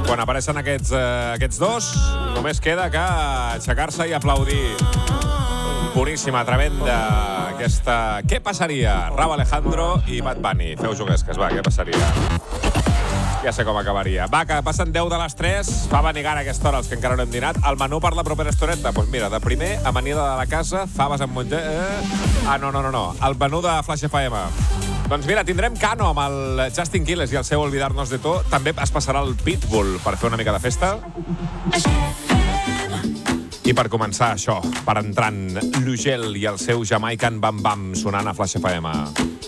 Quan apareixen aquests dos, només queda que aixecar-se i aplaudir. Boníssima, tremenda, aquesta... Què passaria? Rauw Alejandro i Bad Bunny. Feu juguesques, va, què passaria? Ja sé com acabaria. Va, que passen 10 de les 3. Fa venir gana a aquesta hora, els que encara no hem dinat. El menú per la propera estoneta? Doncs mira, de primer, amanida de la casa, faves amb monge... No. El menú de Flash FM. Doncs mira, tindrem Cano amb el Justin Quiles i el seu Olvidarnos de Todo. També es passarà el Pitbull per fer una mica de festa. I per començar això, per entrant l'Ugel i el seu Jamaican Bam Bam sonant a Flash FM.